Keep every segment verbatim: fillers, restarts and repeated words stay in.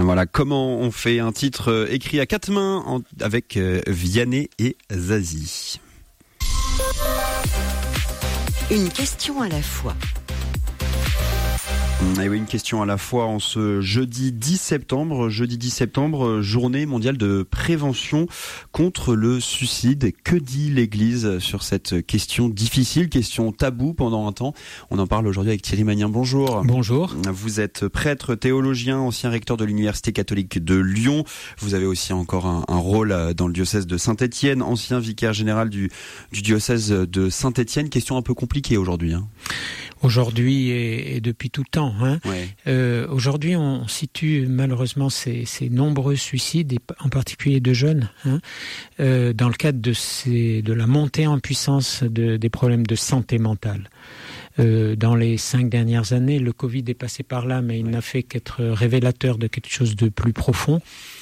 Voilà comment on fait un titre écrit à quatre mains en, avec Vianney et Zazie. Une question à la fois. Et oui, une question à la fois en ce jeudi dix septembre, jeudi dix septembre, journée mondiale de prévention contre le suicide. Que dit l'Église sur cette question difficile, question taboue pendant un temps? On en parle aujourd'hui avec Thierry Magnin. Bonjour. Bonjour. Vous êtes prêtre, théologien, ancien recteur de l'Université catholique de Lyon. Vous avez aussi encore un, un rôle dans le diocèse de Saint-Étienne, ancien vicaire général du, du diocèse de Saint-Étienne. Question un peu compliquée aujourd'hui, hein. Aujourd'hui et, et depuis tout le temps. Hein. Ouais. Euh, aujourd'hui, on situe malheureusement ces, ces nombreux suicides, et en particulier de jeunes, hein, euh, dans le cadre de, ces, de la montée en puissance de, des problèmes de santé mentale. Euh, dans les cinq dernières années, le Covid est passé par là, mais il ouais. n'a fait qu'être révélateur de quelque chose de plus profond.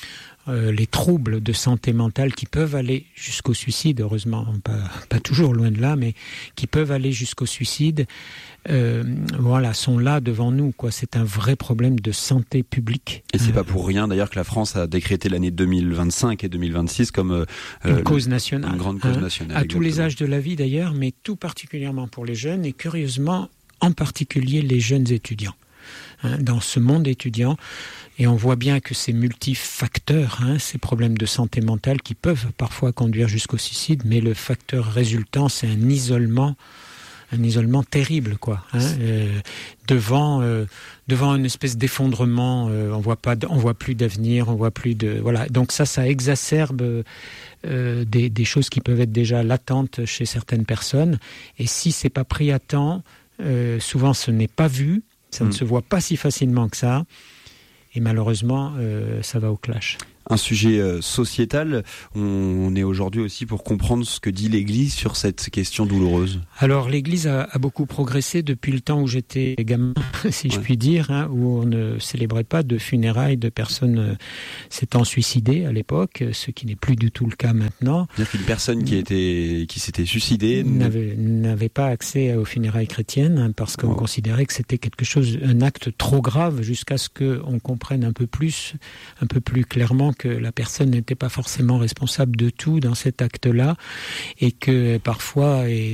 Euh, les troubles de santé mentale qui peuvent aller jusqu'au suicide, heureusement pas, pas toujours loin de là, mais qui peuvent aller jusqu'au suicide, euh, voilà, sont là devant nous, quoi. C'est un vrai problème de santé publique. Et c'est euh, pas pour rien d'ailleurs que la France a décrété l'année deux mille vingt-cinq et deux mille vingt-six comme euh, une cause nationale, une grande cause hein, nationale. à exactement. tous les âges de la vie d'ailleurs, mais tout particulièrement pour les jeunes et curieusement en particulier les jeunes étudiants. Hein, dans ce monde étudiant, et on voit bien que ces multifacteurs, hein, ces problèmes de santé mentale qui peuvent parfois conduire jusqu'au suicide, mais le facteur résultant, c'est un isolement, un isolement terrible, quoi. Hein, euh, devant, euh, devant une espèce d'effondrement, euh, on voit pas, on voit plus d'avenir, on voit plus de, voilà. Donc ça, ça exacerbe euh, des, des choses qui peuvent être déjà latentes chez certaines personnes. Et si c'est pas pris à temps, euh, souvent ce n'est pas vu. Ça mmh. ne se voit pas si facilement que ça. Et malheureusement, euh, ça va au clash. Un sujet euh, sociétal. On, on est aujourd'hui aussi pour comprendre ce que dit l'Église sur cette question douloureuse. Alors, l'Église a, a beaucoup progressé depuis le temps où j'étais gamin, si ouais. je puis dire, hein, où on ne célébrait pas de funérailles de personnes euh, s'étant suicidées à l'époque, ce qui n'est plus du tout le cas maintenant. C'est-à-dire qu'une personne qui, était, qui s'était suicidée n'avait, n'avait pas accès aux funérailles chrétiennes, hein, parce qu'on wow. considérait que c'était quelque chose, un acte trop grave, jusqu'à ce qu'on comprenne un peu plus, un peu plus clairement que la personne n'était pas forcément responsable de tout dans cet acte-là, et que parfois, et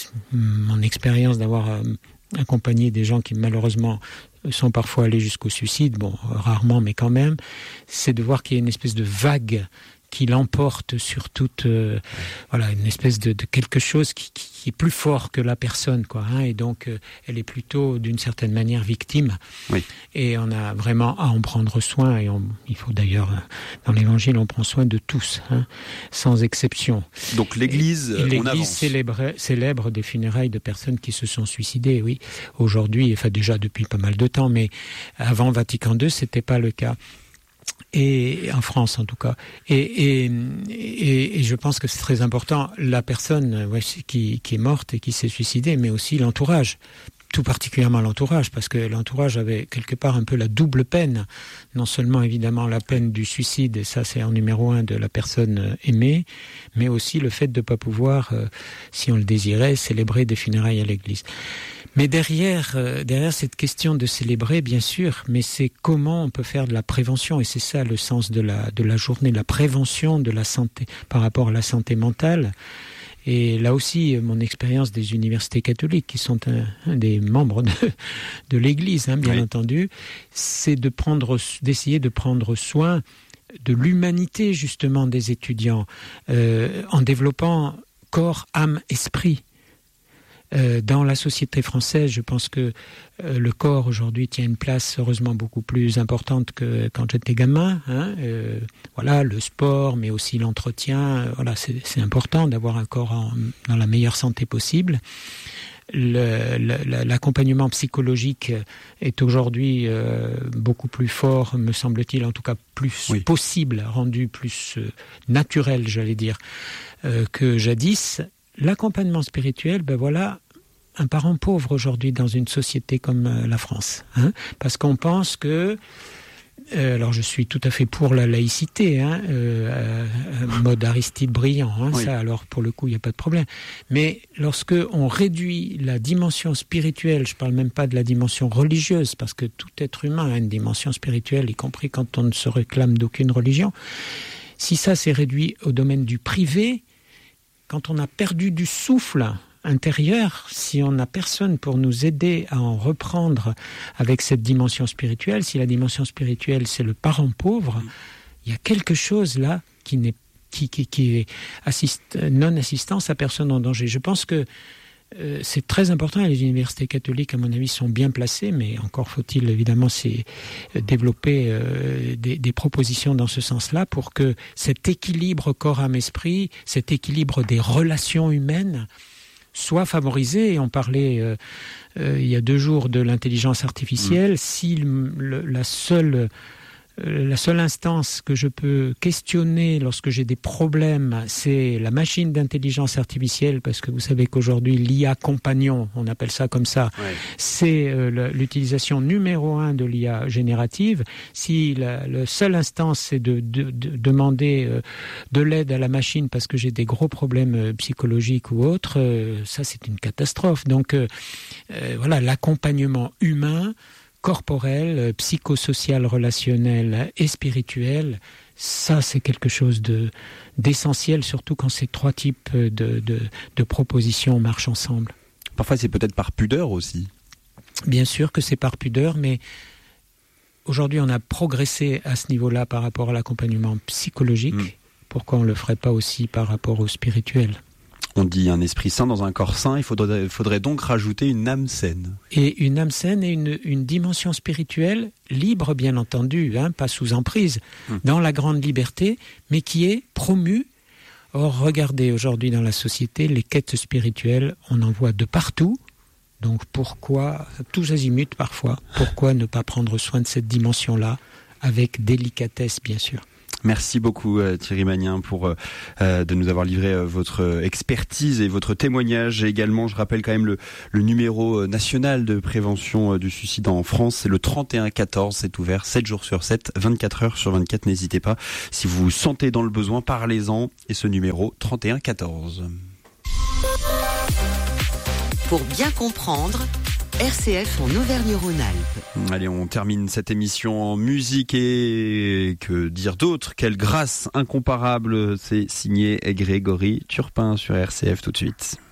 mon expérience d'avoir accompagné des gens qui malheureusement sont parfois allés jusqu'au suicide, bon, rarement mais quand même, c'est de voir qu'il y a une espèce de vague qui l'emporte sur toute, euh, voilà, une espèce de, de quelque chose qui, qui est plus fort que la personne, quoi. Hein, et donc, euh, elle est plutôt, d'une certaine manière, victime. Oui. Et on a vraiment à en prendre soin. Et on, il faut d'ailleurs, dans l'Évangile, on prend soin de tous, hein, sans exception. Donc l'Église, et, et l'Église on avance. Célèbre, célèbre des funérailles de personnes qui se sont suicidées, oui. Aujourd'hui, enfin déjà depuis pas mal de temps, mais avant Vatican deux, c'était pas le cas. Et en France en tout cas, et, et, et, et je pense que c'est très important, la personne ouais, qui, qui est morte et qui s'est suicidée, mais aussi l'entourage, tout particulièrement l'entourage, parce que l'entourage avait quelque part un peu la double peine, non seulement évidemment la peine du suicide, et ça c'est en numéro un de la personne aimée, mais aussi le fait de ne pas pouvoir, euh, si on le désirait, célébrer des funérailles à l'église. Mais derrière, euh, derrière cette question de célébrer, bien sûr, mais c'est comment on peut faire de la prévention, et c'est ça le sens de la, de la journée, la prévention de la santé par rapport à la santé mentale. Et là aussi, mon expérience des universités catholiques, qui sont un, un des membres de, de l'Église, hein, bien oui. entendu, c'est de prendre, d'essayer de prendre soin de l'humanité, justement, des étudiants, euh, en développant corps, âme, esprit. Euh, dans la société française, je pense que euh, le corps aujourd'hui tient une place heureusement beaucoup plus importante que quand j'étais gamin. Hein, euh, voilà, le sport, mais aussi l'entretien. Euh, voilà, c'est, c'est important d'avoir un corps en, dans la meilleure santé possible. Le, le, l'accompagnement psychologique est aujourd'hui euh, beaucoup plus fort, me semble-t-il, en tout cas plus oui. possible, rendu plus euh, naturel, j'allais dire, euh, que jadis. L'accompagnement spirituel, ben voilà, un parent pauvre aujourd'hui dans une société comme la France, hein, parce qu'on pense que Euh, alors je suis tout à fait pour la laïcité, hein, euh, euh, mode Aristide Briand, hein, oui. Ça alors pour le coup il n'y a pas de problème. Mais lorsque on réduit la dimension spirituelle, je ne parle même pas de la dimension religieuse, parce que tout être humain a une dimension spirituelle, y compris quand on ne se réclame d'aucune religion. Si ça s'est réduit au domaine du privé, quand on a perdu du souffle intérieur, si on n'a personne pour nous aider à en reprendre avec cette dimension spirituelle, si la dimension spirituelle c'est le parent pauvre, mmh. il y a quelque chose là qui n'est qui, qui, qui est assist, non-assistance à personne en danger. Je pense que euh, c'est très important, et les universités catholiques à mon avis sont bien placées, mais encore faut-il évidemment c'est, euh, développer euh, des, des propositions dans ce sens-là pour que cet équilibre corps-âme-esprit, cet équilibre des relations humaines soit favorisé. Et on parlait euh, euh, il y a deux jours de l'intelligence artificielle. Mmh. Si le, le, la seule euh, la seule instance que je peux questionner lorsque j'ai des problèmes, c'est la machine d'intelligence artificielle, parce que vous savez qu'aujourd'hui l'I A compagnon, on appelle ça comme ça, ouais. c'est euh, l'utilisation numéro un de l'I A générative. Si la, la seule instance c'est de, de, de demander euh, de l'aide à la machine parce que j'ai des gros problèmes euh, psychologiques ou autres, euh, ça c'est une catastrophe. Donc euh, euh, voilà, l'accompagnement humain, corporel, psychosocial, relationnel et spirituel, ça c'est quelque chose de, d'essentiel, surtout quand ces trois types de, de, de propositions marchent ensemble. Parfois c'est peut-être par pudeur aussi. Bien sûr que c'est par pudeur, mais aujourd'hui on a progressé à ce niveau-là par rapport à l'accompagnement psychologique. Mmh. Pourquoi on ne le ferait pas aussi par rapport au spirituel ? On dit un esprit sain dans un corps sain, il faudrait, faudrait donc rajouter une âme saine. Et une âme saine et une, une dimension spirituelle, libre bien entendu, hein, pas sous emprise, hum. dans la grande liberté, mais qui est promue. Or, regardez aujourd'hui dans la société, les quêtes spirituelles, on en voit de partout. Donc pourquoi, tous azimuts parfois, pourquoi ne pas prendre soin de cette dimension-là, avec délicatesse bien sûr. Merci beaucoup euh, Thierry Magnin pour euh, de nous avoir livré euh, votre expertise et votre témoignage. Et également, je rappelle quand même le, le numéro national de prévention euh, du suicide en France, c'est le trente et un quatorze, c'est ouvert sept jours sur sept, vingt-quatre heures sur vingt-quatre, n'hésitez pas. Si vous vous sentez dans le besoin, parlez-en. Et ce numéro, trente et un quatorze. Pour bien comprendre, R C F en Auvergne-Rhône-Alpes. Allez, on termine cette émission en musique et que dire d'autre ? Quelle grâce incomparable, c'est signé Grégory Turpin sur R C F tout de suite.